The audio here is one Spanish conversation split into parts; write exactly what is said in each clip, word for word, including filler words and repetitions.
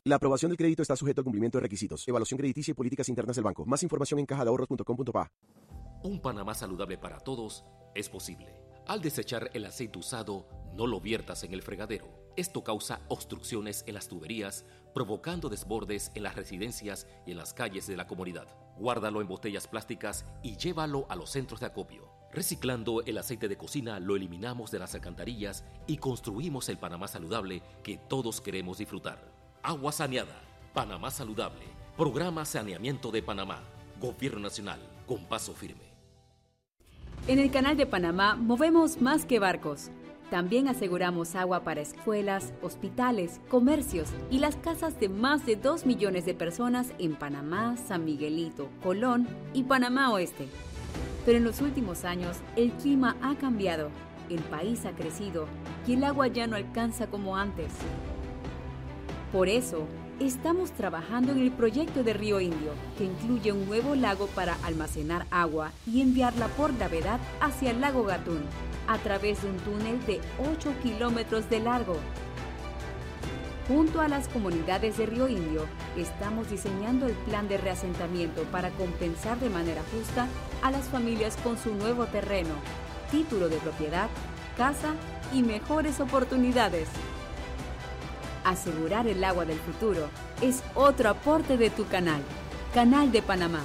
La aprobación del crédito está sujeto al cumplimiento de requisitos, evaluación crediticia y políticas internas del banco. Más información en caja de ahorros punto com punto pa. Un Panamá saludable para todos es posible. Al desechar el aceite usado, no lo viertas en el fregadero. Esto causa obstrucciones en las tuberías, provocando desbordes en las residencias y en las calles de la comunidad. Guárdalo en botellas plásticas y llévalo a los centros de acopio. Reciclando el aceite de cocina, lo eliminamos de las alcantarillas y construimos el Panamá saludable que todos queremos disfrutar. Agua saneada, Panamá saludable, Programa Saneamiento de Panamá, Gobierno Nacional, con paso firme. En el Canal de Panamá movemos más que barcos. También aseguramos agua para escuelas, hospitales, comercios y las casas de más de dos millones de personas en Panamá, San Miguelito, Colón y Panamá Oeste. Pero en los últimos años, el clima ha cambiado, el país ha crecido y el agua ya no alcanza como antes. Por eso, estamos trabajando en el proyecto de Río Indio, que incluye un nuevo lago para almacenar agua y enviarla por gravedad hacia el lago Gatún, a través de un túnel de ocho kilómetros de largo. Junto a las comunidades de Río Indio, estamos diseñando el plan de reasentamiento para compensar de manera justa a las familias con su nuevo terreno, título de propiedad, casa y mejores oportunidades. Asegurar el agua del futuro es otro aporte de tu canal, Canal de Panamá.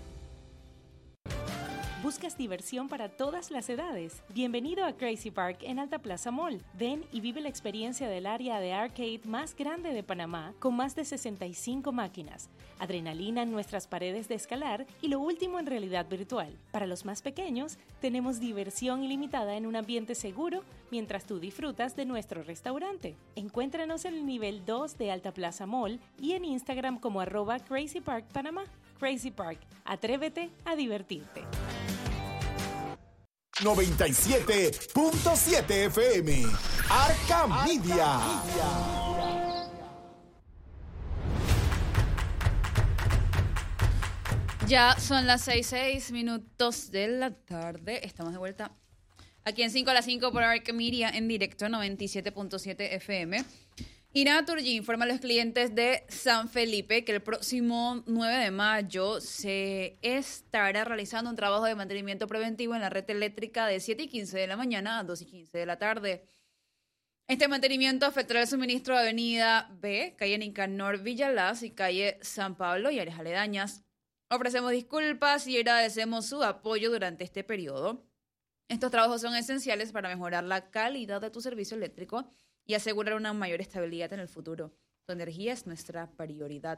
¿Buscas diversión para todas las edades? Bienvenido a Crazy Park en Alta Plaza Mall. Ven y vive la experiencia del área de arcade más grande de Panamá con más de sesenta y cinco máquinas, adrenalina en nuestras paredes de escalar y lo último en realidad virtual. Para los más pequeños, tenemos diversión ilimitada en un ambiente seguro mientras tú disfrutas de nuestro restaurante. Encuéntranos en el nivel dos de Alta Plaza Mall y en Instagram como arroba Crazy Park Panamá. Crazy Park, atrévete a divertirte. noventa y siete punto siete F M, Arca Media. Ya son las seis, seis minutos de la tarde. Estamos de vuelta aquí en cinco a las cinco por Arca Media en directo noventa y siete punto siete F M. Y Naturgy informa a los clientes de San Felipe que el próximo nueve de mayo se estará realizando un trabajo de mantenimiento preventivo en la red eléctrica de siete y quince de la mañana a dos y quince de la tarde. Este mantenimiento afectará el suministro de Avenida B, calle Nicanor Villalaz y calle San Pablo y áreas aledañas. Ofrecemos disculpas y agradecemos su apoyo durante este periodo. Estos trabajos son esenciales para mejorar la calidad de tu servicio eléctrico y asegurar una mayor estabilidad en el futuro. Tu energía es nuestra prioridad.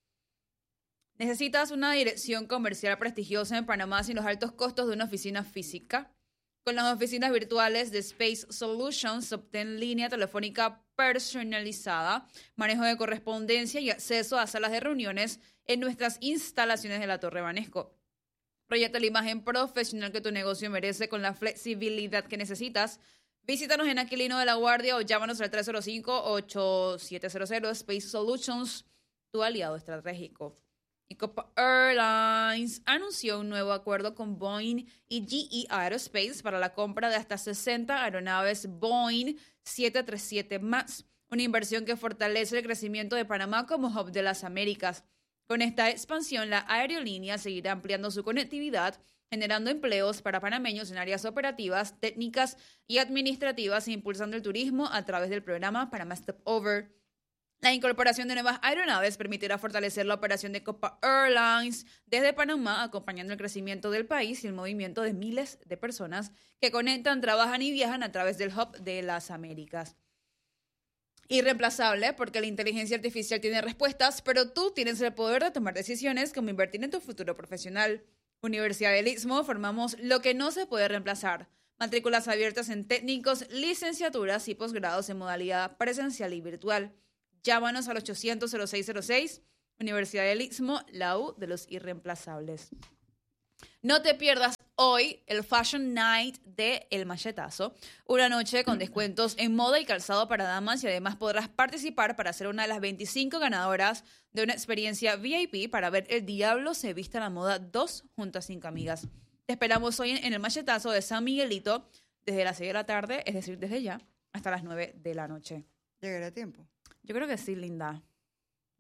¿Necesitas una dirección comercial prestigiosa en Panamá sin los altos costos de una oficina física? Con las oficinas virtuales de Space Solutions, obtén línea telefónica personalizada, manejo de correspondencia y acceso a salas de reuniones en nuestras instalaciones de la Torre Banesco. Proyecta la imagen profesional que tu negocio merece con la flexibilidad que necesitas. Visítanos en Aquilino de la Guardia o llámanos al tres cero cinco, ocho siete cero cero Space Solutions, tu aliado estratégico. Y Copa Airlines anunció un nuevo acuerdo con Boeing y G E Aerospace para la compra de hasta sesenta aeronaves Boeing siete treinta y siete MAX, una inversión que fortalece el crecimiento de Panamá como hub de las Américas. Con esta expansión, la aerolínea seguirá ampliando su conectividad, generando empleos para panameños en áreas operativas, técnicas y administrativas e impulsando el turismo a través del programa Panama Stopover. La incorporación de nuevas aeronaves permitirá fortalecer la operación de Copa Airlines desde Panamá, acompañando el crecimiento del país y el movimiento de miles de personas que conectan, trabajan y viajan a través del hub de las Américas. Irreemplazable, porque la inteligencia artificial tiene respuestas, pero tú tienes el poder de tomar decisiones como invertir en tu futuro profesional. Universidad del Istmo, formamos lo que no se puede reemplazar. Matrículas abiertas en técnicos, licenciaturas y posgrados en modalidad presencial y virtual. Llámanos al ochocientos, cero seis cero seis. Universidad del Istmo, la U de los irreemplazables. No te pierdas hoy el Fashion Night de El Machetazo, una noche con descuentos en moda y calzado para damas y además podrás participar para ser una de las veinticinco ganadoras de una experiencia V I P para ver El Diablo se viste a la moda dos junto a cinco amigas. Te esperamos hoy en El Machetazo de San Miguelito desde las seis de la tarde, es decir, desde ya, hasta las nueve de la noche. ¿Llegará a tiempo? Yo creo que sí, linda.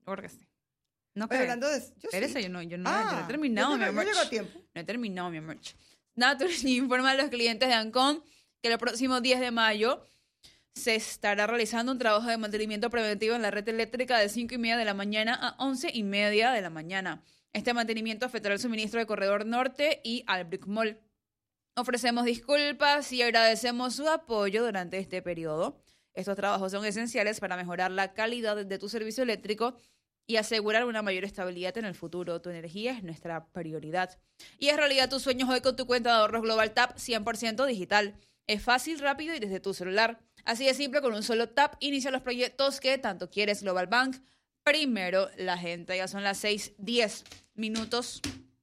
Porque sí. No Pero crees. hablando de... Yo Espérese, sí. yo no, yo no, Ah, yo no he terminado, yo mi tengo- amor. yo llego a tiempo. No he terminado, mi amor. Naturgy informa a los clientes de Ancon que el próximo diez de mayo se estará realizando un trabajo de mantenimiento preventivo en la red eléctrica de cinco y media de la mañana a once y media de la mañana. Este mantenimiento afectará el suministro de Corredor Norte y Albrook Mall. Ofrecemos disculpas y agradecemos su apoyo durante este periodo. Estos trabajos son esenciales para mejorar la calidad de tu servicio eléctrico y asegurar una mayor estabilidad en el futuro. Tu energía es nuestra prioridad. Y es realidad tus sueños hoy con tu cuenta de ahorros Global Tap cien por ciento digital. Es fácil, rápido y desde tu celular. Así de simple, con un solo tap, inicia los proyectos que tanto quieres. Global Bank, primero la gente. Ya son las seis diez minutos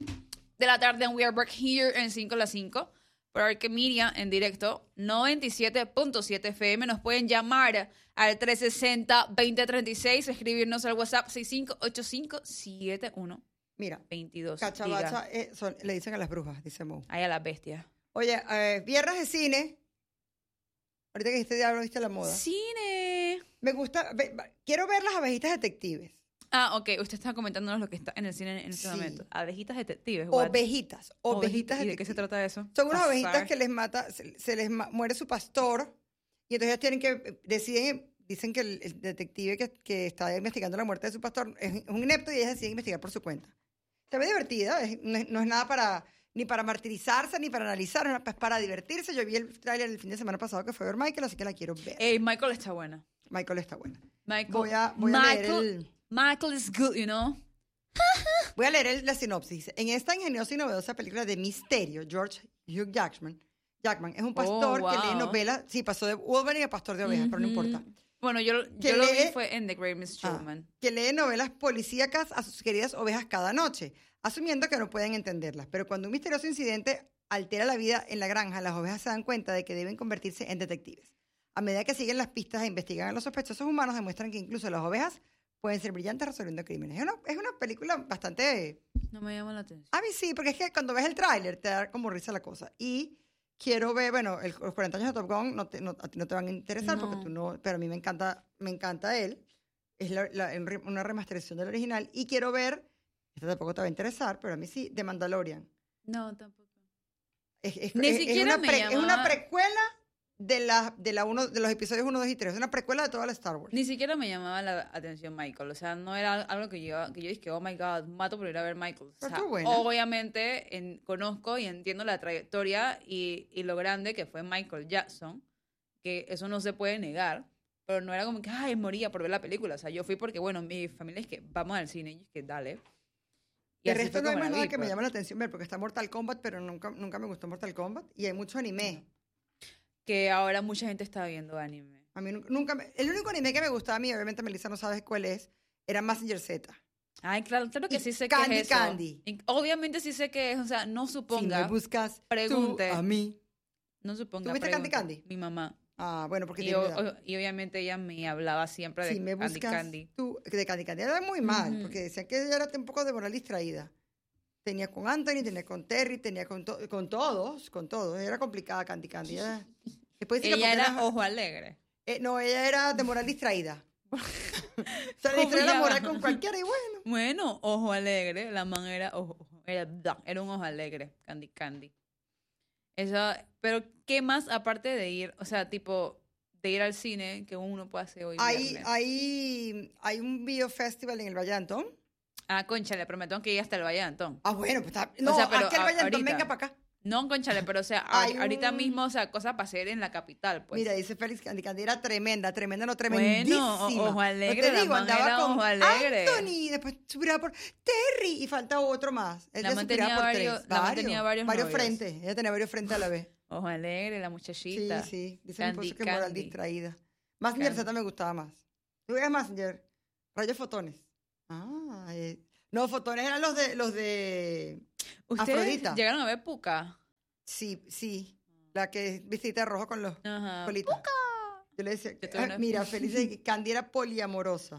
de la tarde en We Are Back Here en cinco a las cinco. Por Arcamedia en directo, noventa y siete punto siete F M. Nos pueden llamar al tres sesenta, veinte treinta y seis, escribirnos al WhatsApp seis cinco ocho cinco siete uno Mira, veintidós. cachabacha eh, son- le dicen a las brujas, dice Mo. Ahí a las bestias. Oye, eh, viernes de cine. Ahorita que este diablo viste la moda. Cine. Me gusta, ve- va- quiero ver las abejitas detectives. Ah, ok. Usted está comentándonos lo que está en el cine en este Sí. momento. Abejitas detectives. what? Ovejitas, ovejitas ¿Y de qué se detectives. trata eso? Son unas Pasar. ovejitas que les mata, se, se les ma- muere su pastor y entonces ellas tienen que, deciden, dicen que el, el detective que, que está investigando la muerte de su pastor es, es un inepto y ellas deciden investigar por su cuenta. Se ve divertida, es- no, es, no es nada para, ni para martirizarse, ni para analizar, es es para divertirse. Yo vi el tráiler el fin de semana pasado que fue ver Michael, así que la quiero ver. Ey, Michael está buena. Michael está buena. Michael, Voy a, voy a leer Michael, el... Michael is good, you know? Voy a leer el- la sinopsis. En esta ingeniosa y novedosa película de misterio, George Hugh Jackman, Jackman es un pastor Oh, que lee wow. novelas. Sí, pasó de Wolverine a pastor de ovejas, pero no Ujú. importa. Bueno, yo, Que yo lo vi lee- fue en The Great Miss Ah, Truman. que lee novelas policíacas a sus queridas ovejas cada noche, asumiendo que no pueden entenderlas. Pero cuando un misterioso incidente altera la vida en la granja, las ovejas se dan cuenta de que deben convertirse en detectives. A medida que siguen las pistas e investigan a los sospechosos humanos, demuestran que incluso las ovejas pueden ser brillantes resolviendo crímenes. Es una, es una película bastante... No me llama la atención. A mí sí, porque es que cuando ves el tráiler te da como risa la cosa. Y quiero ver, bueno, el- los cuarenta años de Top Gun no te, no, a ti no te van a interesar No. porque tú no, pero a mí me encanta, me encanta él. Es la- la- un re- una remasterización del original. Y quiero ver, esta tampoco te va a interesar, pero a mí sí, The Mandalorian. No, tampoco. Es, es- Ni es- es siquiera una me pre- es una llamaba- precuela de, la, de, la uno, de los episodios uno, dos y tres. Es una precuela de toda la Star Wars. Ni siquiera me llamaba la atención Michael. O sea, no era algo que yo, que yo dije, oh my God, mato por ir a ver Michael. O Pero sea, estuvo buena. obviamente en- conozco y entiendo la trayectoria y, y lo grande que fue Michael Jackson, que eso no se puede negar. Pero no era como que, ay, moría por ver la película. O sea, yo fui porque, bueno, mi familia es que vamos al cine. Y es que dale. Y De así resto fue no hay como más la nada vi, que me pues. llame la atención ver, porque está Mortal Kombat, pero nunca, nunca me gustó Mortal Kombat. Y hay mucho anime. Que ahora mucha gente está viendo anime. A mí nu- nunca me- el único anime que me gustaba a mí, obviamente Melissa no sabe cuál es, era Mazinger Z. Ay, claro, claro que Y sí sé Candy que es eso. Candy. Y obviamente sí sé que es, o sea, no Si suponga, me buscas pregunte. tú a mí. no suponga. ¿Tú viste Candy pregunte. Candy? Mi mamá. Ah, bueno, porque Y, tiene o- edad. o- y obviamente ella me hablaba siempre de Si me Candy buscas Candy. tú, de Candy Candy. Era muy mal, Ujú. porque decían que ella era un poco de moral distraída. Tenía con Anthony, tenía con Terry, tenía con, to- con todos, con todos. Era complicada Candy Candy. Ella- Después dice que Ella porque era ojo alegre. eh, no, ella era de moral distraída. o sea, le ¿Cómo distraía la ya? moral con cualquiera y bueno. Bueno, ojo alegre. La man era ojo, era, era un ojo alegre. Candy Candy. Eso, pero ¿qué más aparte de ir, o sea, tipo, de ir al cine que uno puede hacer hoy Hay, viernes? hay, hay un video festival en el Valle de Antón. Ah, conchale, pero me tengo que ir hasta el Valle de Antón. Ah, bueno, pues está. No, sea, pero aquí el a- Valle de Antón, ahorita. venga para acá. No, conchale, pero o sea, Hay ahor- ahorita un- mismo, o sea, cosas para hacer en la capital, pues. Mira, dice Félix Candy Candy era tremenda, tremenda, no Bueno, tremendísima. o- ojo alegre, No te la digo, man andaba era con ojo alegre. Anthony, después subirá por Terry y falta otro más. Ella La man subirá tenía por varios- tres. la man tenía varios novios. frentes. Ella tenía varios frentes a la vez. Ojo alegre, la Sí, muchachita. sí. Dice mi Candy esposo que moral Candy. distraída. Messenger Candy. Z me gustaba más. ¿Tú veías Messenger? Rayos fotones. Ah, eh. No, fotones eran los de los de ¿Ustedes Afrodita. llegaron a ver Puka? Sí, sí. La que es vestida de rojo con los Ajá. colitas. Yo le decía, Yo tuve ah, una- mira, feliz de que Candy era poliamorosa.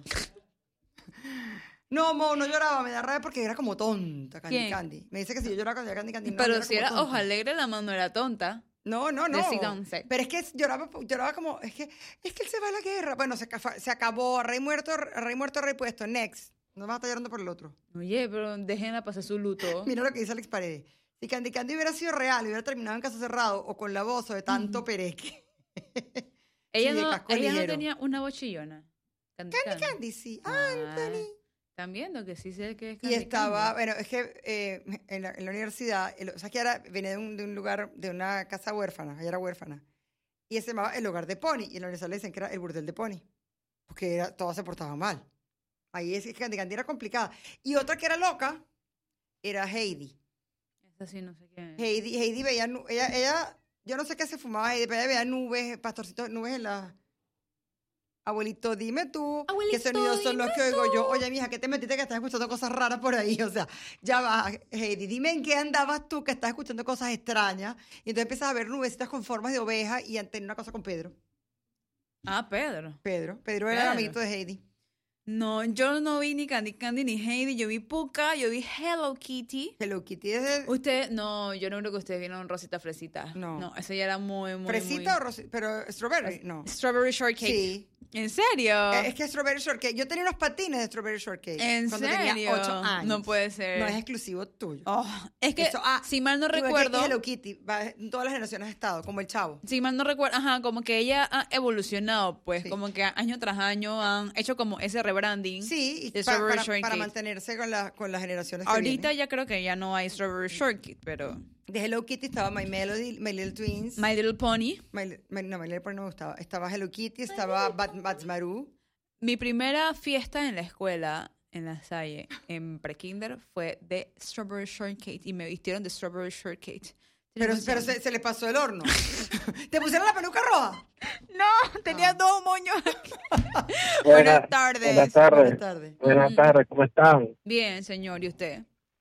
No, Mo, no lloraba, me da rabia porque era como tonta Candy ¿Quién? Candy. Me dice que si yo lloraba cuando era Candy Candy. no, Pero yo si como era tonta. ojo alegre, la mano no era tonta. No, no, no. Decidonse. Pero es que lloraba, lloraba como, es que, es que él se va a la guerra. Bueno, se, aca- se acabó, rey muerto, rey muerto, rey puesto, next. No vas a estar llorando por el otro. Oye, pero déjenla pasar su luto. Mira lo que dice Alex Paredes. Si Candy Candy hubiera sido real, hubiera terminado en caso cerrado o con la voz o de tanto uh-huh. pereque. Ella, sí, no, ella no tenía una voz chillona. Candy Candy, Candy sí. Ah, Anthony. Están viendo que sí sé que es Candy Y estaba, Candy. Bueno, es que eh, en, la, en la universidad, el, o sea, que era, venía de un, de un lugar, de una casa huérfana, ella era huérfana. Y se llamaba el hogar de Pony. Y en la universidad le dicen que era el burdel de Pony. Porque era, todas se portaban mal. Ahí es que Candy Candy era complicada. Y otra que era loca era Heidi. Esa sí no sé quién es. Heidi, Heidi veía, ella, ella, yo no sé qué se fumaba Heidi, pero ella veía nubes, pastorcitos, nubes en la... Abuelito, dime tú, Abuelito, qué sonidos son los que oigo tú. yo. Oye, mija, ¿qué te metiste que estás escuchando cosas raras por ahí? O sea, ya va, Heidi, dime en qué andabas tú que estás escuchando cosas extrañas. Y entonces empiezas a ver nubecitas con formas de oveja y a tener una cosa con Pedro. Ah, Pedro. Pedro, Pedro era el amiguito de Heidi. No, yo no vi ni Candy Candy ni Heidi, yo vi Pucca, yo vi Hello Kitty. Hello Kitty es de... Usted, no, yo no creo que ustedes vieron Rosita Fresita. No. No, esa ya era muy, muy, ¿Fresita muy... o Rosita? Pero Strawberry, no. Strawberry Shortcake. Sí. ¿En serio? Eh, Es que Strawberry Shortcake, yo tenía unos patines de Strawberry Shortcake. ¿En cuando serio? tenía ocho años. No puede ser. No es exclusivo tuyo. Oh, es que, Eso, ah, si mal no igual que recuerdo... Hello Kitty, va, en todas las generaciones ha estado, como el Chavo. Si mal no recuerdo, ajá, como que ella ha evolucionado, pues, Sí. como que año tras año han hecho como ese rebranding. Sí, y de pa- Strawberry para, Shortcake. para mantenerse con, la, con las generaciones que Ahorita vienen. ya creo que ya no hay Strawberry Shortcake, pero... De Hello Kitty estaba My Melody, My Little Twins. My Little Pony. My, My- no, My Little Pony no me gustaba. Estaba Hello Kitty, estaba Bat, Bats Maru. Mi primera fiesta en la escuela, en la Salle, en prekinder, fue de Strawberry Shortcake y me vistieron de Strawberry Shortcake. Pero, pero se, se le pasó el horno. ¿Te pusieron la peluca roja? No, tenía Ah. dos moños aquí. Buenas- Buenas tardes. Buenas tardes. Buenas tardes. Buenas tardes, ¿cómo están? Bien, señor, ¿y usted?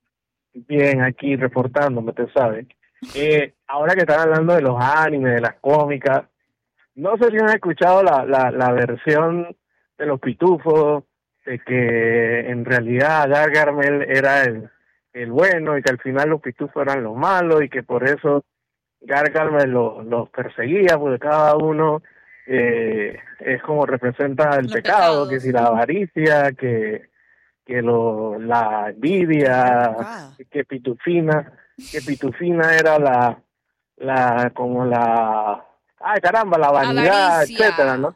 Bien, aquí reportándome, tú sabes. Eh, ahora que están hablando de los animes, de las cómicas, no sé si han escuchado la, la, la versión de los pitufos, de que en realidad Gargamel era el, el bueno y que al final los pitufos eran los malos y que por eso Gargamel los los perseguía, porque cada uno eh, es como representa el Los pecado, pecados. que si la avaricia, que que lo la envidia, Educada. que Pitufina, que Pitufina era la la como la ay caramba, la vanidad, Avaricia. etcétera, ¿no?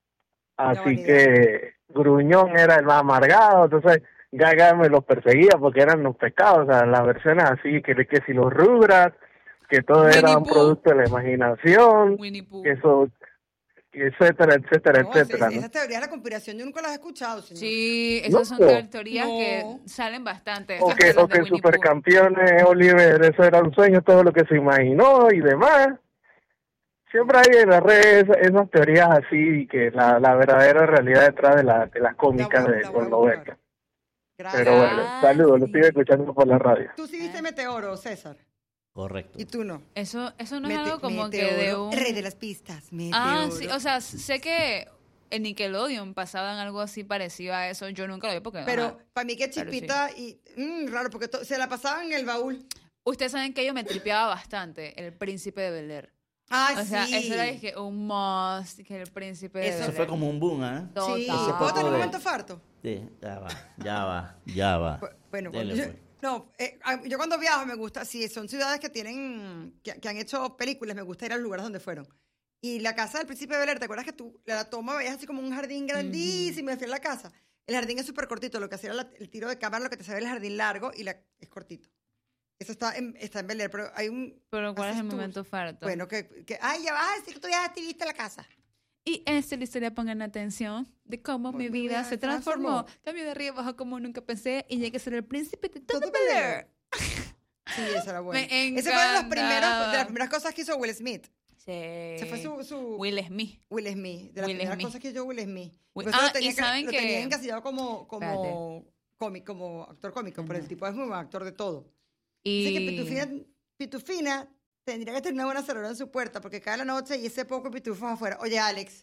Así vanidad. que Gruñón era el más amargado, entonces Gaga me los perseguía porque eran los pecados, o sea, las versiones así, que, que si los Rugrats, que todo Winnie era un Pooh. producto de la imaginación, Winnie Pooh. que eso, etcétera, etcétera, No, etcétera, esa, ¿no? esa teoría de la conspiración yo nunca las he escuchado, señor. Sí, No. esas son te- teorías No. que salen bastante. O esas que, cosas o de que Winnie Pooh. Supercampeones, Oliver, eso era un sueño, todo lo que se imaginó y demás. Siempre hay en las redes esas, esas teorías así, que la, la verdadera realidad detrás de, la, de las cómicas La voy- de la voy a los buscar. noventa. Gracias. Pero bueno, saludos, lo estoy escuchando por la radio. Tú sí viste Meteoro, César. Correcto. Y tú no. Eso, eso no es Mete- algo como que de Meteoro, un... Rey de las pistas. Meteoro. Ah, sí, o sea, sé que en Nickelodeon pasaban algo así parecido a eso. Yo nunca lo vi porque... Pero ajá. para mí que Pero sí. Chispita y... mm, raro, porque to- se la pasaban en el baúl. Ustedes saben que yo me tripeaba bastante El Príncipe de Bel-Air. Ah, O sea, sí. eso era dije, un must, que El Príncipe de Eso Eso Bel-Air. fue como un boom, ¿ah? Total. Sí. Ese ¿Puedo poco tener un de- momento farto? Sí, ya va, ya va, ya va. Bu- Bueno, Dele, yo, pues. no, eh, a- yo cuando viajo me gusta, si son ciudades que tienen, que, que han hecho películas, me gusta ir a los lugares donde fueron. Y la casa del Príncipe de Bel-Air, ¿te acuerdas que tú la toma veías así como un jardín grandísimo y me fui a la casa? El jardín es súper cortito, lo que hacía era la- el tiro de cámara, lo que te se ve el jardín largo y la, es cortito. Eso está en, está en Bel-Air, pero hay un... Pero ¿cuál es haces el tours. momento farto? Bueno, que, que, ay, ya vas a decir que tú ya te viste la casa. Y en esta historia pongan atención de cómo mi vida se transformó. Cambio de arriba abajo como nunca pensé y llegué a ser el príncipe de todo Todo Bel-Air. Sí, esa era buena. Me Ese fue de, los encanta. primeros, de las primeras cosas que hizo Will Smith. Sí. Se fue su... su Will Smith. Will Smith, de las Will primeras Smith. cosas que hizo Will Smith. Will- Por eso Ah, lo tenía, y saben lo que- tenía encasillado como, como, Espérate. cómic, como actor cómico, pero el Ujú. tipo es muy buen actor de todo. Y... Dice que Pitufina, Pitufina tendría que tener una buena cerradura en su puerta porque cae la noche y ese poco pitufos afuera. Oye, Alex,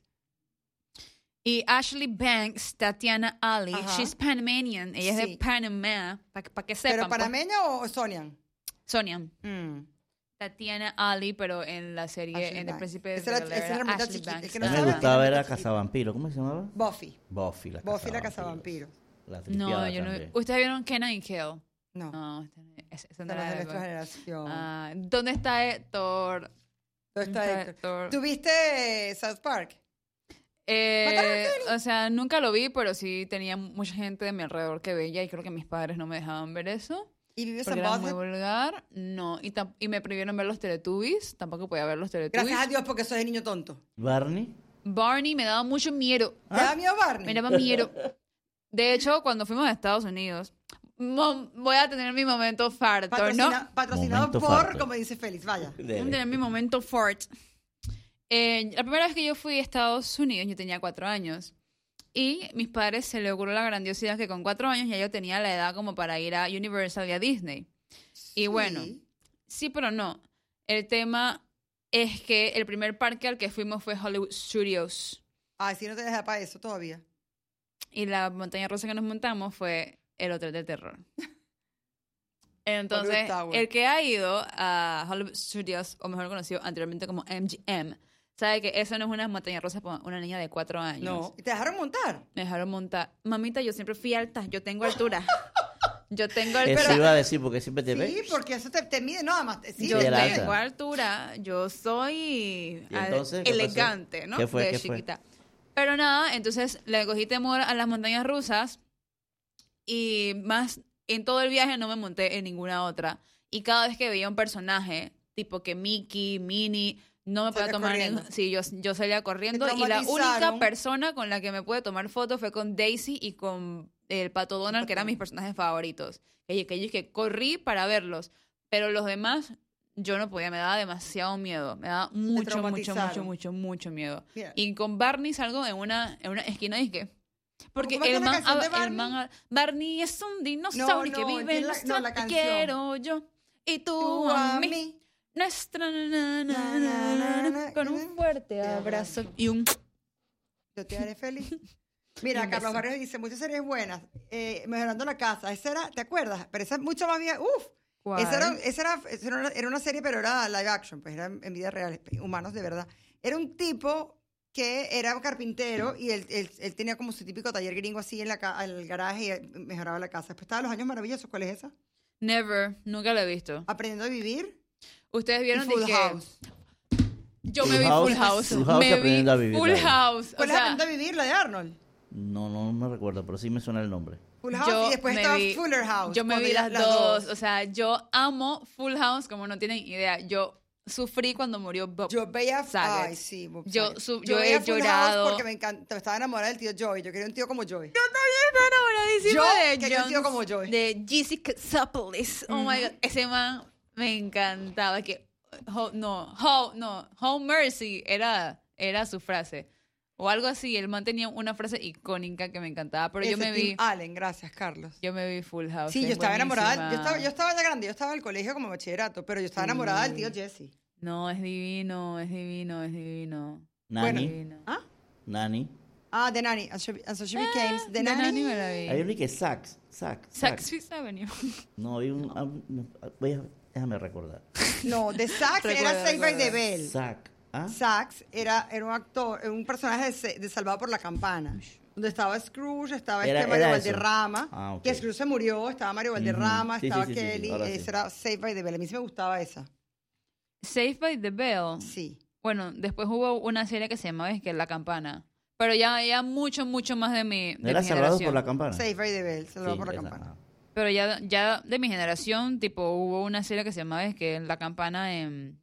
Y Ashley Banks, Tatiana Ali, Ajá. she's Panamanian, ella es Sí. de Panamá, para que sepan. ¿pero pues. panameña o Sonian? Sonia. Mm. Tatiana Ali, pero en la serie, Ashley en El Banks. Príncipe de Esa era- Bel-Air esa era era la Ashley chiquita, Banks. el que A no mí me sabe, gustaba era ver a chiquita. Cazavampiro. ¿Cómo se llamaba? Buffy. Buffy, la Buffy la Cazavampiro. cazavampiro. La No, tripeaba yo no. también. ¿Ustedes vieron Kenan y Kel? No, No, este no- ese, ese no esa no era es de de nuestra época. generación. Ah, ¿dónde está Héctor? ¿Dónde está Héctor? Héctor? ¿Tú viste South Park? Eh, o sea, nunca lo vi, pero sí tenía mucha gente de mi alrededor que veía y creo que mis padres no me dejaban ver eso. ¿Y vives Porque en era muy Boston? vulgar. No, y, tam- y me prohibieron ver los Teletubbies. Tampoco podía ver los Teletubbies. Gracias a Dios porque soy niño tonto. Barney. Barney me daba mucho miedo. ¿Te da miedo Barney? Me daba miedo. De hecho, cuando fuimos a Estados Unidos, mo- voy a tener mi momento farto, Patrocina- ¿no? patrocinado Momento por, farto. como dice Félix, vaya. Voy a tener mi momento fart. Eh, la primera vez que yo fui a Estados Unidos, yo tenía cuatro años. Y mis padres se le ocurrió la grandiosidad que con cuatro años ya yo tenía la edad como para ir a Universal y a Disney. Y bueno, Sí. sí, pero no. El tema es que el primer parque al que fuimos fue Hollywood Studios. Ay, si no te deja para eso todavía. Y la montaña rusa que nos montamos fue el Hotel del Terror. Entonces, Hollywood Tower. el que ha ido a Hollywood Studios, o mejor conocido anteriormente como M G M, sabe que eso no es una montaña rusa para una niña de cuatro años. No. ¿Y te dejaron montar? Me dejaron montar. Mamita, yo siempre fui alta, yo tengo altura. Yo tengo Eso altura. iba a decir porque siempre te Sí, ve. porque eso te, te mide nada más. Sí, Yo Sí, te era mide. tengo alta. altura, yo soy ¿Y al- entonces qué pasó? elegante, ¿no? ¿Qué fue? De ¿Qué fue? chiquita. Pero nada, entonces le cogí temor a las montañas rusas y más en todo el viaje no me monté en ninguna otra. Y cada vez que veía un personaje, tipo que Mickey, Minnie, no me podía Salía tomar corriendo. ningún... Sí, yo, yo salía corriendo Te y la única traumatizaron. persona con la que me pude tomar fotos fue con Daisy y con el Pato Donald, que eran mis personajes favoritos. Que, que yo que corrí para verlos, pero los demás yo no podía, me daba demasiado miedo, me daba mucho, mucho, mucho, traumatizaron. mucho, mucho miedo. Mira. Y con Barney salgo en una, en una esquina y que... Porque ¿Cómo es que el es la man, canción de el Barney? man- Barney es un dinosaurio No, que no, vive en entiendo la- nuestra... no, la te canción. quiero yo y tú, Tú a a mí. mí. Nuestra na, na, na, na, na, na, con un fuerte abrazo y un... Yo te haré feliz. Mira, Un Carlos beso. Barrios dice, muchas series buenas. Eh, mejorando la casa. Esa era, ¿te acuerdas? Pero esa es mucho más bien. Uf. ¿Cuál? Esa, era, esa era, esa era, una, era una serie, pero era live action, pues era en, en vida real, humanos de verdad. Era un tipo que era un carpintero y él, él, él tenía como su típico taller gringo así en, la, ca- en el garaje y mejoraba la casa. Después estaba Los Años Maravillosos. ¿Cuál es esa? Never, nunca lo he visto. Aprendiendo a vivir. Ustedes Y vieron Full de que... House. Yo Full me vi House, Full House. Full House y me vi Aprendiendo a Vivir, Full claro. House. O ¿Cuál es sea, Aprendiendo a Vivir? La de Arnold. No, no me recuerdo, pero sí me suena el nombre. Full House yo y después me estaba vi- Fuller House. Yo me cuando vi ya- las, dos. O sea, yo amo Full House como no tienen idea. Yo sufrí cuando murió Bob Yo veía, Saget. ay, sí, Bob Yo Saget. su- yo veía he Full llorado. House porque me encanta, estaba enamorada del tío Joey. Yo quería un tío como Joey. enamoradísima Yo de quería un tío Jones, como Joey. de Jesse Katsopolis. Oh my God. Ese man me encantaba. Que, ho- no, ho- no, Home Mercy era, era su frase. O algo así. El man tenía una frase icónica que me encantaba. Pero yo Ese me Tim vi, Allen, gracias, Carlos. yo me vi Full House. Sí, es yo estaba enamorada. Yo buenísima. estaba, yo estaba ya grande, yo estaba en el colegio como bachillerato, pero yo estaba enamorada del tío Jesse. No, es divino, es divino, es divino. Nani. Divino. ¿Ah? Nani. Ah, The Nanny. And so, and so she became The The Nanny. Nanny me la vi. Hay uno que Sax. Sax. Sax Fifth Avenue. No, hay un. ah, no, voy a- déjame recordar. No, The Sax era Recuerda, Saved by the recuerda. Bell. Sax. ¿Ah? Sax era, era un actor, era un personaje de, Se- de Salvado por la Campana. Donde estaba Scrooge, estaba Era- este Mario era eso. Valderrama. Ah, ok. Que Scrooge se murió, estaba Mario Valderrama, Ujú. Sí, estaba sí, sí, sí, sí, Kelly. ahora sí. Esa era Saved by the Bell. A mí sí me gustaba esa. Saved by the Bell. Sí. Bueno, después hubo una serie que se llamaba es que La Campana. Pero ya, ya mucho, mucho más de mi, de ¿No era mi Salvados generación. por la Campana? Saved by the Bell, Salvado Sí, por la esa, Campana. ah. Pero ya, ya de mi generación, tipo, hubo una serie que se llamaba es que La Campana en,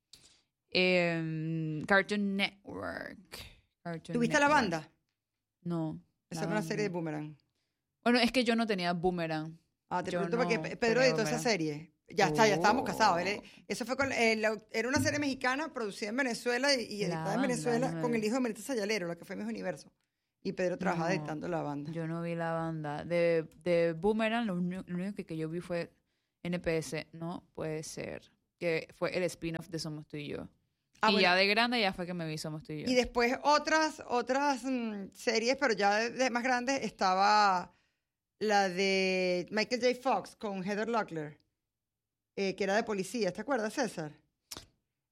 en Cartoon Network. Cartoon ¿Tuviste la Network. banda? No. Esa la era una banda. serie de Boomerang. Bueno, es que yo no tenía Boomerang. Ah, te Yo pregunto no porque Pe- Pedro tenía editó esa Boomerang. serie. Ya está, ya estábamos Oh. casados. Él- eso fue con, eh, la- era una serie mexicana producida en Venezuela y, y La editada en banda, Venezuela no con me- el hijo de Melita Sayalero, la que fue Miss Universo. Y Pedro trabajaba No, editando la banda. Yo no vi la banda. De, de Boomerang, lo, uni- lo único que, que yo vi fue N P S. No puede ser. Que fue el spin-off de Somos Tú y Yo. Ah, y bueno. ya de grande ya fue que me vi Somos Tú y Yo. Y después otras, otras mm, series, pero ya de, de más grandes, estaba la de Michael J. Fox con Heather Locklear, eh, que era de policía. ¿Te acuerdas, César?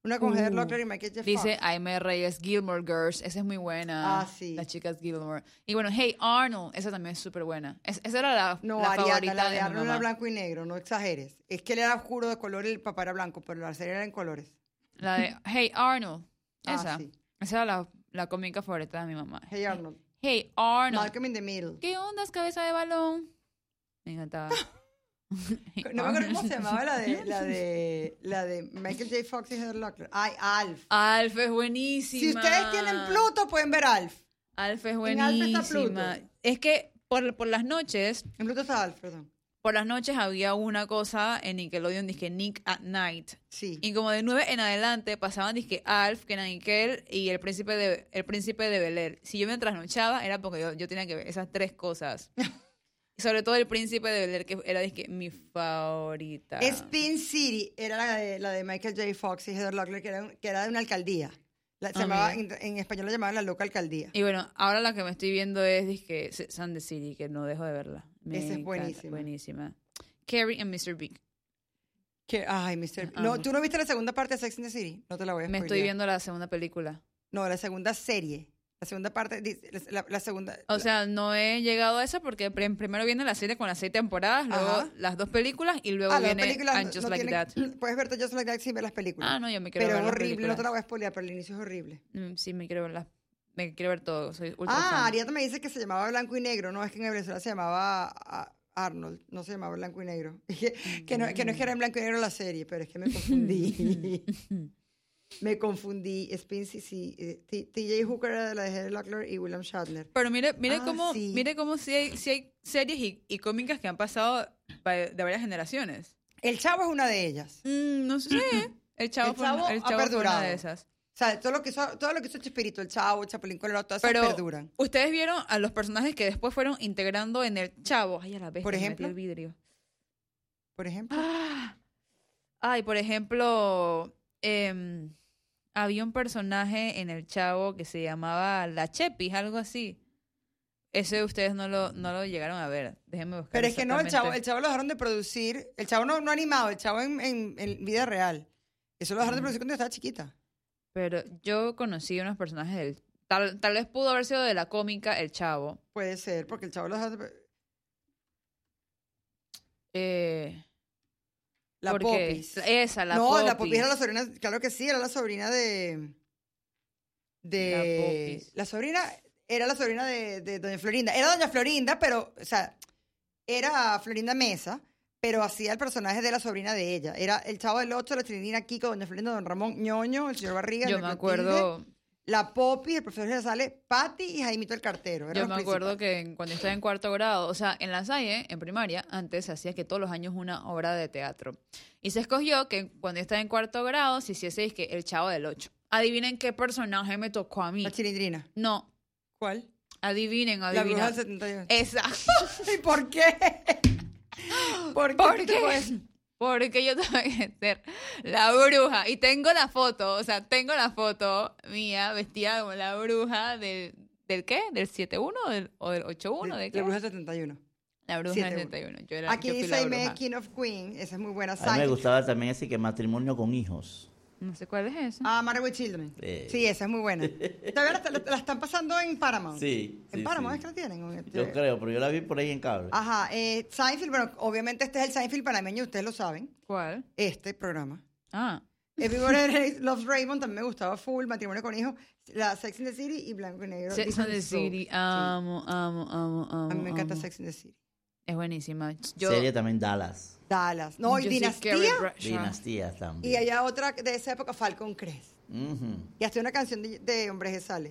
Una con Heather Uh, Locklear y Michael J. Fox. Dice Aime Reyes, Gilmore Girls. Esa es muy buena. Ah, sí. Las chicas Gilmore. Y bueno, Hey Arnold. Esa también es súper buena. Es- esa era la, No, la Ariana, favorita la de de mi Arnold era mamá. blanco y negro, no exageres. Es que él era oscuro de color y el papá era blanco, pero la serie era en colores. La de Hey Arnold. Ah, Esa. sí. Esa era la, la cómica favorita de mi mamá. Hey Arnold. Hey Arnold. Malcolm in the Middle. ¿Qué ondas, cabeza de balón? Me encantaba. Hey, No me acuerdo cómo Arnold. se llamaba la de, la de, la de Michael J. Fox y Heather Locklear. Ay, Alf. Alf es buenísima. Si ustedes tienen Pluto, pueden ver Alf. Alf es En Alf está buenísima. Pluto. Es que por, por las noches, En Pluto está Alf, perdón. por las noches había una cosa en Nickelodeon, dizque Nick at Night. Sí. Y como de nueve en adelante pasaban disque Alf, Kenan y Kel y el príncipe de el príncipe de Bel-Air. Si yo me trasnochaba era porque yo, yo tenía que ver esas tres cosas. Y sobre todo el príncipe de Bel-Air, que era disque mi favorita. Spin City era la de, la de Michael J. Fox y Heather Locklear, que era, un- que era de una alcaldía. La- se Ah, llamaba, mira. en, en español la llamaban la loca alcaldía. Y bueno, ahora la que me estoy viendo es disque Sun the City, que no dejo de verla. Me Esa es encanta, buenísima. Buenísima. Carrie and mister Big. Que, ay, mister Ah, No, amo. ¿tú no viste la segunda parte de Sex and the City? No te la voy a Me spoilear. estoy viendo la segunda película. No, la segunda serie. La segunda parte, dice- la, la segunda... O sea, no he llegado a esa porque prim- primero viene la serie con las seis temporadas, luego Ajá. las dos películas y luego Ah, las viene películas And no- Just no Like tienen- That. Puedes verte Just Like That sin ver las películas. Ah, no, yo me quiero pero ver es las horrible, no te películas. la voy a spoilear, pero el inicio es horrible. Mm, Sí, me quiero ver las, me quiero ver todo. Soy ultra Ah, fan. Ariadna me dice que se llamaba Blanco y Negro. No, es que en Venezuela se llamaba ah, Arnold, no se llamaba Blanco y Negro. que, que no, que no es que era en Blanco y Negro la serie, pero es que me confundí. me confundí. Spin sí, sí. eh, T- T.J. Hooker era de la de Heather Locklear y William Shatner. Pero mire, mire Ah, cómo, sí. mire cómo sí hay, sí hay series y, y cómicas que han pasado pa- de varias generaciones. El Chavo es una de ellas. Mm, no sé. El Chavo, El fue, Chavo una- el ha Chavo fue una perdurado. de esas. O sea, todo lo que hizo, todo lo que hizo Chespirito, el Chavo, Chapulín Colorado, todas esas Pero perduran. ustedes vieron a los personajes que después fueron integrando en el Chavo. Ay, a la vez. Por me metí ejemplo. el vidrio. Por ejemplo. Ah. Ay, por ejemplo, em, había un personaje en el Chavo que se llamaba La Chepis, algo así. Ese ustedes no lo, no lo llegaron a ver. Déjenme buscar. Pero es que no, el Chavo, exactamente. el Chavo lo dejaron de producir. El Chavo no, no animado, el Chavo en, en, en vida real. Eso lo dejaron de producir cuando yo estaba chiquita. Pero yo conocí unos personajes del... Tal, tal vez pudo haber sido de la cómica El Chavo. Puede ser, porque el Chavo lo dejaron de... Eh, La porque- Popis. Esa, la no, la Popis. Popis era la sobrina, claro que sí, era la sobrina de... De... La Popis. La sobrina, era la sobrina de, de Doña Florinda. Era Doña Florinda, pero, o sea, era Florinda Mesa, pero hacía el personaje de la sobrina de ella. Era el Chavo del Ocho, la Trinidina Kiko, Doña Florinda, Don Ramón, Ñoño, el señor Barriga, Yo el me Clotilde, acuerdo... La Popis, el profesor Girasale, Patty y Jaimito el Cartero. eran Yo los me acuerdo principales. que en- cuando estaba en cuarto grado, o sea, en la Salle, en primaria, antes se hacía que todos los años una obra de teatro. Y se escogió que cuando estaba en cuarto grado se hiciese que El Chavo del Ocho. Adivinen qué personaje me tocó a mí. La Chilindrina. No, ¿Cuál? adivinen, La bruja adivinen. del setenta y uno. Esa. ¿Y por qué? ¿Por qué? ¿Por te qué? tocó eso? Porque yo tengo que ser la bruja. Y tengo la foto, o sea, tengo la foto mía vestida como la bruja del, ¿del qué? ¿Del siete uno o del, o del ocho uno? ¿De De- qué? La bruja del setenta y uno. La bruja siete del uno. setenta y uno. Yo era, Aquí yo fui dice la Aime, bruja. King of Queen. Esa es muy buena. A mí me Psychic. gustaba también ese que matrimonio con hijos. No sé cuál es esa. Ah, Married with Children. Eh. Sí, esa es muy buena. Todavía la, la- la están pasando en Paramount. Sí. En sí, Paramount sí. es que la tienen. ¿O este? Yo creo, pero yo la vi por ahí en cable. Ajá. Eh, Seinfeld, bueno, obviamente este es el Seinfeld panameño, ustedes lo saben. ¿Cuál? Este programa. Ah. Everybody Loves Raymond también me gustaba full. Matrimonio con hijos. La Sex and the City y Blanco y Negro. Sex and the Different Strokes. City. Sí. Amo, amo, amo, amo. A mí me encanta amo. Sex and the City. Es buenísima. Yo, Serie también Dallas. Dallas. No, y yo soy Dinastía. Carrie Bradshaw. Dinastías Y también. había otra de esa época, Falcon Crest. Ujú. Y hasta una canción de, de Hombres que sale.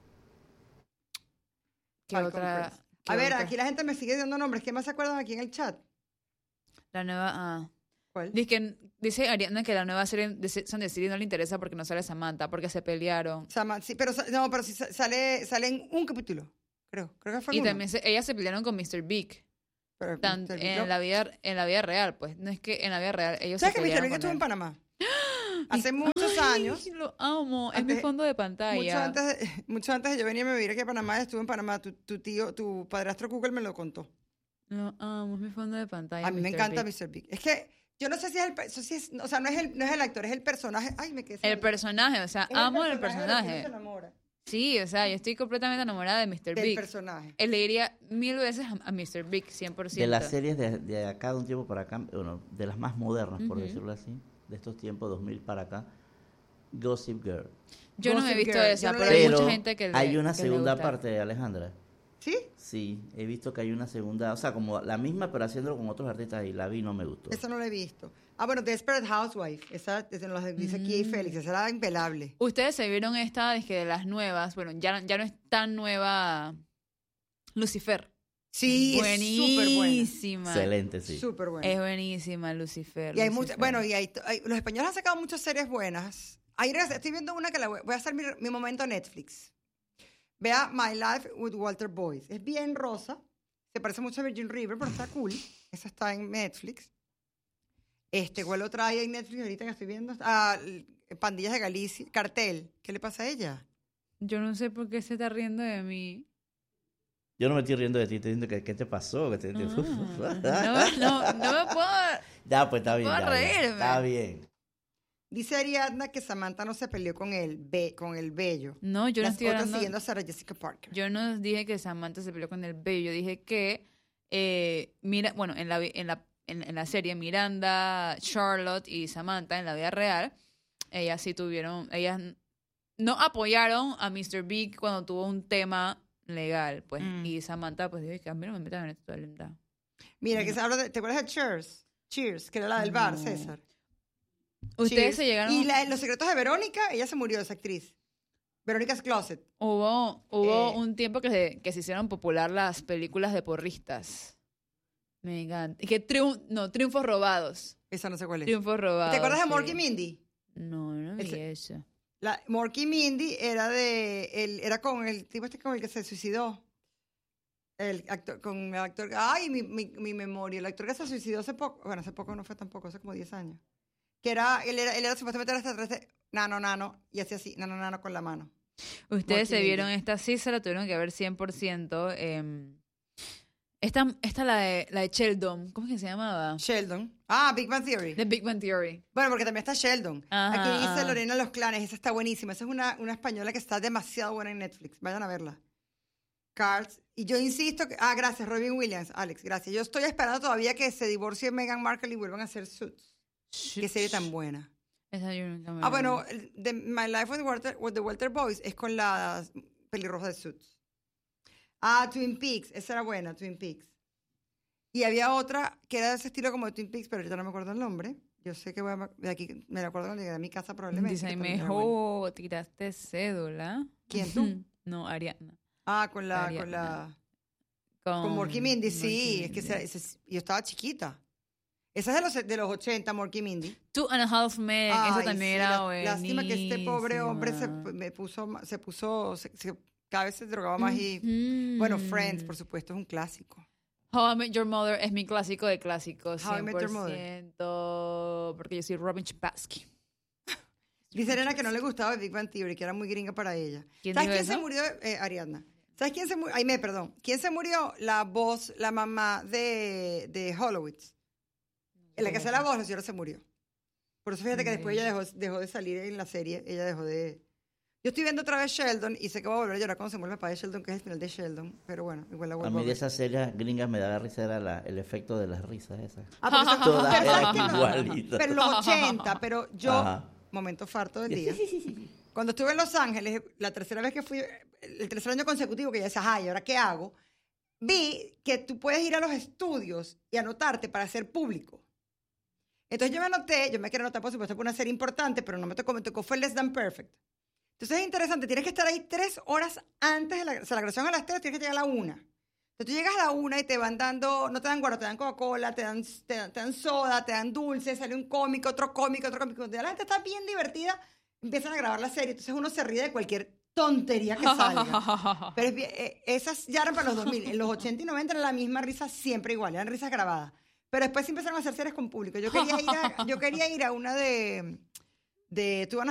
¿Qué Falcon otra? Crest. qué A ver, otra? aquí la gente me sigue dando nombres. ¿Qué más se acuerdan aquí en el chat? La nueva... Ah. ¿Cuál? Dice, que, dice Ariana que la nueva serie de Sex and the City no le interesa porque no sale Samantha, porque se pelearon. Sama- sí, pero sa- no, pero sí sa- sale, sale en un capítulo. Creo. Creo que fue Y en uno. también se, ellas se pelearon con mister Big. Pero Tan- mister Big en, no. la vida, en la vida real, pues. No es que en la vida real ellos ¿Sabes se que mister pelearon Big con estuvo en él. Panamá? Hace muchos años. Lo amo. Es Antes- mi fondo de Mucho pantalla. antes, de, mucho antes de yo venir a vivir aquí a Panamá, estuve en Panamá. Tu, tu tío, tu padrastro Google me lo contó. Lo amo. Es mi fondo de pantalla. A mí me mister encanta Big. mister Big. Es que Yo no sé si es el, eso sí es, o sea, no es el, no es el actor, es el personaje. Ay, me quedé. El personaje, o sea, Es amo el de lo que personaje. uno se enamora, Sí, o sea, yo estoy completamente enamorada de míster del Big. personaje. Él le diría mil veces a, a míster Big, cien por ciento. De las series de, de acá, de un tiempo para acá, bueno, de las más modernas, por Ujú. decirlo así, de estos tiempos, dos mil para acá, Gossip Girl. Yo no me he Gossip visto Girl, esa, yo no pero la he hay Pero mucha gente que le hay una que le segunda gusta. parte, Alejandra. ¿Sí? Sí, he visto que hay una segunda, o sea, como la misma, pero haciéndolo con otros artistas, y la vi y no me gustó. Eso no lo he visto. Ah, bueno, Desperate Housewife. Esa, esa nos dice aquí Mm. Félix. Esa era impelable. Ustedes se vieron esta, es que de las nuevas, bueno, ya, ya no es tan nueva, Lucifer. Sí, es súper buena. buenísima. Excelente, sí. Súper buena. Es buenísima, Lucifer. Y hay Lucifer. muchas, bueno, y hay, hay- los españoles han sacado muchas series buenas. Hay una- estoy viendo una que la voy, voy a hacer mi, mi momento Netflix. Vea My Life with Walter Boyce. Es bien rosa. Se parece mucho a Virgin River, pero está cool. Esa está en Netflix. Este, ¿cuál otra hay en Netflix ahorita que estoy viendo? Ah, Pandillas de Galicia. Cartel. ¿Qué le pasa a ella? Yo no sé por qué se está riendo de mí. Yo no me estoy riendo de ti, estoy diciendo que qué te pasó. Que te, Ah, no, no, no me puedo... Ya, pues está bien. puedo ya, ya. reírme. Está bien. Dice Ariadna que Samantha no se peleó con el, be, con el bello. No, yo no Las estoy otras hablando... siguiendo a Sarah Jessica Parker. Yo no dije que Samantha se peleó con el bello, yo dije que, eh, mira, bueno, en la, vi- en, la, en, en la serie Miranda, Charlotte y Samantha, en la vida real, ellas sí tuvieron, ellas n- no apoyaron a míster Big cuando tuvo un tema legal, pues, Mm. y Samantha, pues, dijo que a mí no me metan en esto de lenta. Mira, que se habla de, ¿te acuerdas de Cheers? Cheers, que era la del bar, No. César. Ustedes Cheers. se llegaron... Y la- en Los secretos de Verónica, ella se murió, esa actriz. Verónica's Closet. Hubo, hubo Eh. un tiempo que se, que se hicieron popular las películas de porristas. Me encanta. Que triun- no, Triunfos Robados. Esa no sé cuál es. Triunfos Robados. ¿Te acuerdas de sí. Morky y Mindy? No, no vi Ese- eso. La, Morky y Mindy era de, el, era con el tipo este con el que se suicidó. El actor, con el actor, ay, mi, mi, mi memoria, el actor que se suicidó hace poco, bueno, hace poco no fue tampoco, hace como diez años. Que era, él era, él era supuestamente era extraterrestre, nano, nano, y hacía así, nano, nano con la mano. Ustedes Morky se vieron Mindy. esta, sí se la tuvieron que ver cien por ciento. Eh, esta, esta la de, la de Sheldon, ¿cómo es que se llamaba? Sheldon. Ah, Big Bang Theory. The Big Bang Theory. Bueno, porque también está Sheldon. Ajá, Aquí dice ajá. Lorena Los Clanes, esa está buenísima. Esa es una, una española que está demasiado buena en Netflix. Vayan a verla. Cards. Y yo insisto que... Ah, gracias, Robin Williams. Alex, gracias. Yo estoy esperando todavía que se divorcie Meghan Markle y vuelvan a hacer Suits. Qué serie tan buena. Esa yo nunca me Ah, la bueno, vi. el de My Life with Walter, with the Walter Boys es con la pelirroja de Suits. Ah, Twin Peaks. Esa era buena, Twin Peaks. Y había otra que era de ese estilo como de Twin Peaks, pero ahorita no me acuerdo el nombre. Yo sé que voy a, de aquí, me la acuerdo cuando llegué a mi casa probablemente. Dice, que ahí también me era buena. jo, tiraste cédula. ¿Quién, tú? No, Ariadna. Ah, con la, con Ariadna. la, Con, con Morky Mindy, Morky sí, es que Mindy. esa- esa- yo estaba chiquita. Esa es de los, de los ochenta, Morky Mindy. Two and a Half Men, esa Ay, también sí, era la- buenísima. lástima que este pobre hombre se me puso, ma- se puso, se- se- cada vez se drogaba más y, Ujú. bueno, Friends, por supuesto, es un clásico. How I Met Your Mother es mi clásico de clásicos, How I Met Your cien por ciento, porque yo soy Robin Chapasky. Dice Elena que no le gustaba Big Bang Theory, que era muy gringa para ella. ¿Quién ¿Sabes dijo quién se eso? murió? Eh, Ariadna. ¿Sabes quién se murió? Ay, me, perdón. ¿Quién se murió? La voz, la mamá de, de Hollowitz. En la que hace la voz, la señora se murió. Por eso fíjate que después ella dejó, dejó de salir en la serie, ella dejó de... Yo estoy viendo otra vez Sheldon y sé que voy a volver a llorar cuando se muere el papá de Sheldon, que es el final de Sheldon. Pero bueno, igual la A vuelvo a, mí de ver. esas series gringas me daba risa era la- el efecto de las risas esas. Ah, pero eso- Todas pero ¿sabes eran qué? No, igualitas. pero los ochenta, pero yo, Ajá. momento farto del día, cuando estuve en Los Ángeles, la tercera vez que fui, el tercer año consecutivo que ya decía, ay, ¿ahora qué hago? Vi que tú puedes ir a los estudios y anotarte para ser público. Entonces yo me anoté, yo me quería anotar por supuesto por una serie importante, pero no me tocó, me tocó fue Less Than Perfect. Entonces es interesante, tienes que estar ahí tres horas antes de la, o sea, la grabación a las tres, tienes que llegar a la una. Entonces tú llegas a la una y te van dando, no te dan guaro, te dan Coca-Cola, te dan, te, dan, te dan soda, te dan dulce, sale un cómico, otro cómico, otro cómico. Cuando ya la gente está bien divertida, empiezan a grabar la serie, entonces uno se ríe de cualquier tontería que salga. Pero es bien, eh, esas ya eran para los dos mil, en los ochenta y noventa era la misma risa siempre igual, eran risas grabadas. Pero después sí empezaron a hacer series con público. Yo quería ir a, yo quería ir a una de, de Two and a